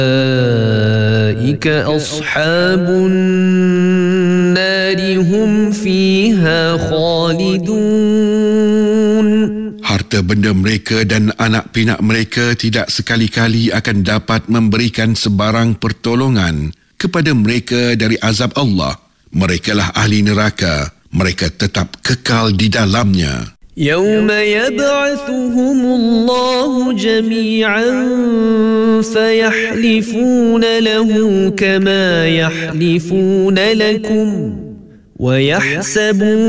أولئك أصحاب النار هم فيها خالدون. Harta benda mereka dan anak pinak mereka tidak sekali-kali akan dapat memberikan sebarang pertolongan kepada mereka dari azab Allah. Merekalah ahli neraka. Mereka tetap kekal di dalamnya. يوم يبعثهم الله جميعا فيحلفون له كما يحلفون لكم ويحسبون